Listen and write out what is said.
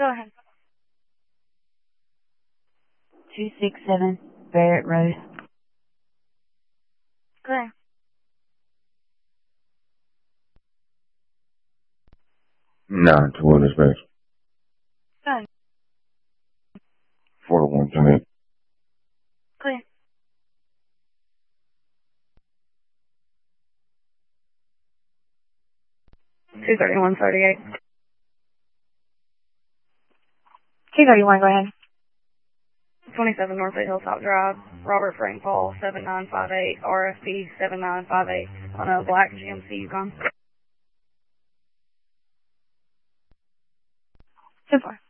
Go ahead. 267 Barrett Road. Clear. 9-2 dispatch. Go ahead. 4-1 commit. Clear. 23138. 231, go ahead. 27 Northwood Hilltop Drive, Robert Frank Paul, 7958, RFP 7958, on a black GMC Yukon. 10-4.